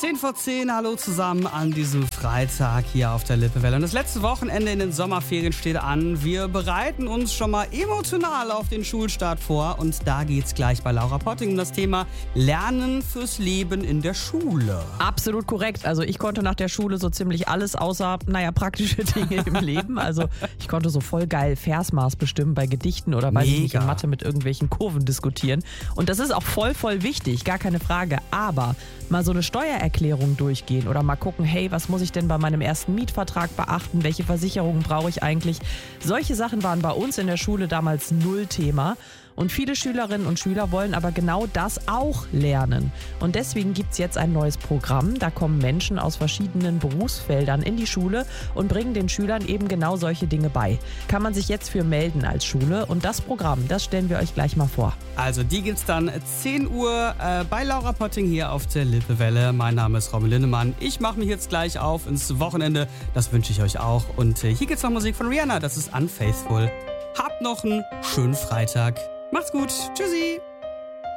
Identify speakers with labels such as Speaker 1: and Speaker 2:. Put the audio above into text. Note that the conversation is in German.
Speaker 1: 10:10, hallo zusammen an diesem Freitag hier auf der Lippewelle. Und das letzte Wochenende in den Sommerferien steht an. Wir bereiten uns schon mal emotional auf den Schulstart vor. Und da geht's gleich bei Laura Potting um das Thema Lernen fürs Leben in der Schule.
Speaker 2: Absolut korrekt. Also ich konnte nach der Schule so ziemlich alles außer, praktische Dinge im Leben. Also ich konnte so voll geil Versmaß bestimmen bei Gedichten oder weiß ich nicht, in Mathe mit irgendwelchen Kurven diskutieren. Und das ist auch voll wichtig, gar keine Frage. Aber mal so eine Steuererklärung durchgehen oder mal gucken, hey, was muss ich denn bei meinem ersten Mietvertrag beachten? Welche Versicherungen brauche ich eigentlich? Solche Sachen waren bei uns in der Schule damals null Thema. Und viele Schülerinnen und Schüler wollen aber genau das auch lernen. Und deswegen gibt es jetzt ein neues Programm. Da kommen Menschen aus verschiedenen Berufsfeldern in die Schule und bringen den Schülern eben genau solche Dinge bei. Kann man sich jetzt für melden als Schule. Und das Programm, das stellen wir euch gleich mal vor.
Speaker 1: Also die gibt's dann 10 Uhr bei Laura Potting hier auf der Lippewelle. Mein Name ist Robin Linnemann. Ich mache mich jetzt gleich auf ins Wochenende. Das wünsche ich euch auch. Und hier gibt's noch Musik von Rihanna. Das ist Unfaithful. Habt noch einen schönen Freitag. Macht's gut. Tschüssi.